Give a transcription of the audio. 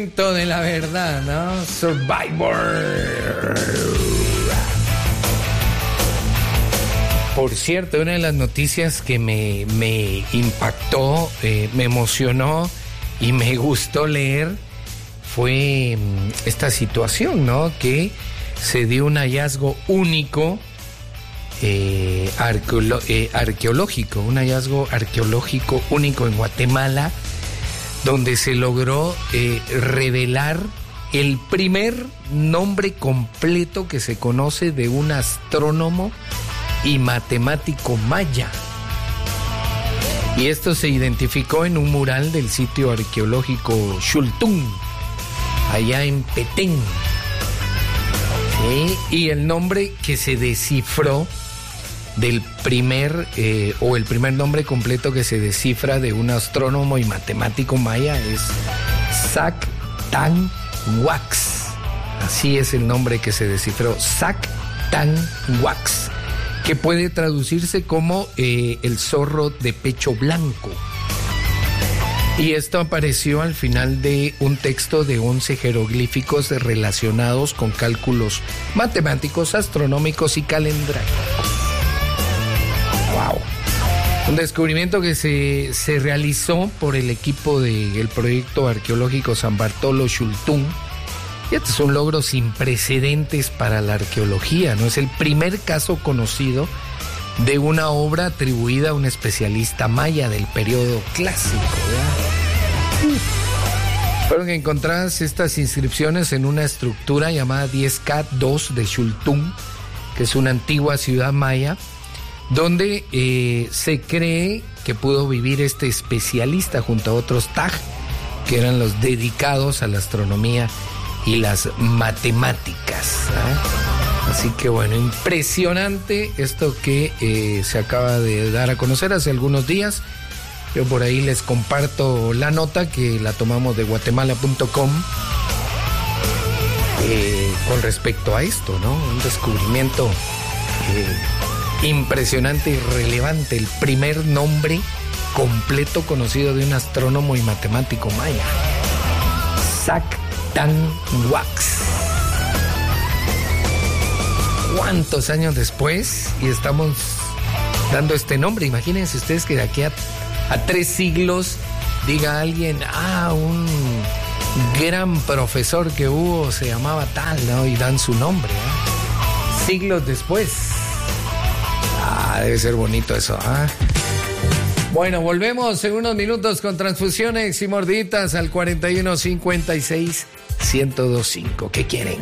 De la verdad, ¿no? Survivor. Por cierto, una de las noticias que me impactó, me emocionó y me gustó leer fue esta situación, ¿no? Que se dio un hallazgo único arqueológico, un hallazgo arqueológico único en Guatemala, donde se logró revelar el primer nombre completo que se conoce de un astrónomo y matemático maya. Y esto se identificó en un mural del sitio arqueológico Xultún, allá en Petén. ¿Sí? Y el nombre que se descifró del primer el primer nombre completo que se descifra de un astrónomo y matemático maya es Sac-Tan-Wax. Así es el nombre que se descifró, Sac-Tan-Wax, que puede traducirse como el zorro de pecho blanco. Y esto apareció al final de un texto de 11 jeroglíficos relacionados con cálculos matemáticos, astronómicos y calendarios. ¡Wow! Un descubrimiento que se realizó por el equipo del proyecto arqueológico San Bartolo Xultún. Y este es un logro sin precedentes para la arqueología, ¿no? Es el primer caso conocido de una obra atribuida a un especialista maya del periodo clásico, ¿verdad? Fueron encontradas estas inscripciones en una estructura llamada 10K2 de Xultún, que es una antigua ciudad maya, donde se cree que pudo vivir este especialista junto a otros Taj, que eran los dedicados a la astronomía y las matemáticas, ¿eh? Así que bueno, impresionante esto que se acaba de dar a conocer hace algunos días. Yo por ahí les comparto la nota que la tomamos de guatemala.com con respecto a esto, ¿no? Un descubrimiento impresionante y relevante, el primer nombre completo conocido de un astrónomo y matemático maya, Sac-Tan-Wax. ¿Cuántos años después? Y estamos dando este nombre. Imagínense ustedes que de aquí a 3 siglos diga alguien, un gran profesor que hubo se llamaba tal, ¿no? Y dan su nombre, ¿eh? Siglos después. Debe ser bonito eso, ¿ah? Bueno, volvemos en unos minutos con transfusiones y morditas al 4156-1025. ¿Qué quieren?